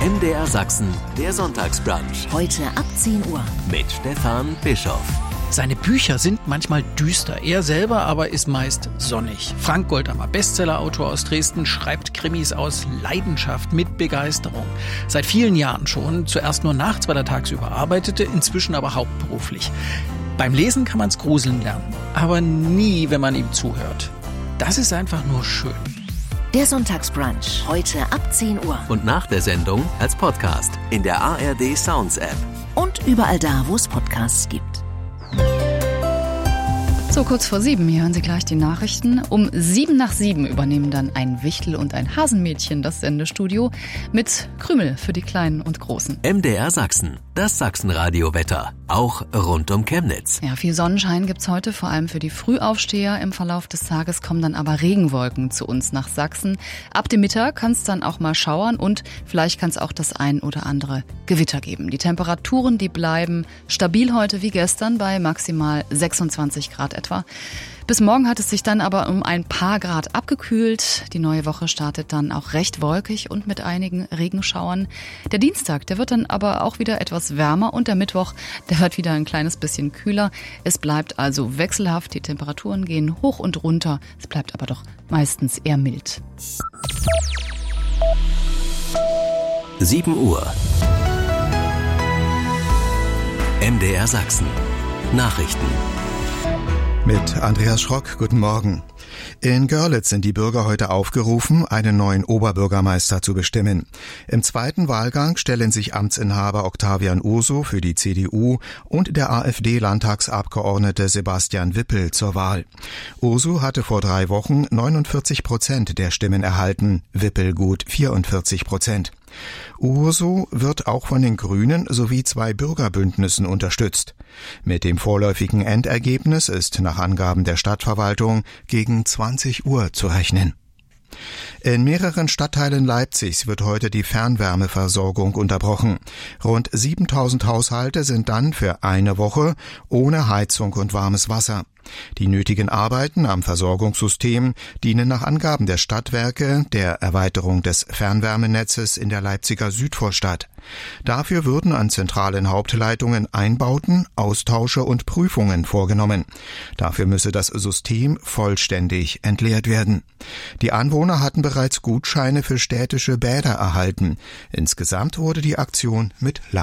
MDR Sachsen, der Sonntagsbrunch. Heute ab 10 Uhr. Mit Stefan Bischoff. Seine Bücher sind manchmal düster, er selber aber ist meist sonnig. Frank Goldammer, Bestsellerautor aus Dresden, schreibt Krimis aus Leidenschaft mit Begeisterung. Seit vielen Jahren schon, zuerst nur nachts, weil er tagsüber arbeitete, inzwischen aber hauptberuflich. Beim Lesen kann man es gruseln lernen, aber nie, wenn man ihm zuhört. Das ist einfach nur schön. Der Sonntagsbrunch, heute ab 10 Uhr. Und nach der Sendung als Podcast in der ARD Sounds App. Und überall da, wo es Podcasts gibt. So, kurz vor 7, hier hören Sie gleich die Nachrichten. Um 7:07 übernehmen dann ein Wichtel und ein Hasenmädchen das Sendestudio mit Krümel für die Kleinen und Großen. MDR Sachsen, das Sachsenradio-Wetter, auch rund um Chemnitz. Ja, viel Sonnenschein gibt's heute, vor allem für die Frühaufsteher. Im Verlauf des Tages kommen dann aber Regenwolken zu uns nach Sachsen. Ab dem Mittag kann es dann auch mal schauern und vielleicht kann es auch das ein oder andere Gewitter geben. Die Temperaturen, die bleiben stabil heute wie gestern bei maximal 26 Grad etwa. Bis morgen hat es sich dann aber um ein paar Grad abgekühlt. Die neue Woche startet dann auch recht wolkig und mit einigen Regenschauern. Der Dienstag, der wird dann aber auch wieder etwas wärmer und der Mittwoch, der wird wieder ein kleines bisschen kühler. Es bleibt also wechselhaft, die Temperaturen gehen hoch und runter. Es bleibt aber doch meistens eher mild. 7 Uhr. MDR Sachsen. Nachrichten. Mit Andreas Schrock, guten Morgen. In Görlitz sind die Bürger heute aufgerufen, einen neuen Oberbürgermeister zu bestimmen. Im zweiten Wahlgang stellen sich Amtsinhaber Octavian Urso für die CDU und der AfD-Landtagsabgeordnete Sebastian Wippel zur Wahl. Urso hatte vor 3 Wochen 49% der Stimmen erhalten, Wippel gut 44%. Urso wird auch von den Grünen sowie 2 Bürgerbündnissen unterstützt. Mit dem vorläufigen Endergebnis ist nach Angaben der Stadtverwaltung gegen 20 Uhr zu rechnen. In mehreren Stadtteilen Leipzigs wird heute die Fernwärmeversorgung unterbrochen. Rund 7.000 Haushalte sind dann für eine Woche ohne Heizung und warmes Wasser. Die nötigen Arbeiten am Versorgungssystem dienen nach Angaben der Stadtwerke der Erweiterung des Fernwärmenetzes in der Leipziger Südvorstadt. Dafür würden an zentralen Hauptleitungen Einbauten, Austausche und Prüfungen vorgenommen. Dafür müsse das System vollständig entleert werden. Die Anwohner hatten bereits Gutscheine für städtische Bäder erhalten. Insgesamt wurde die Aktion mit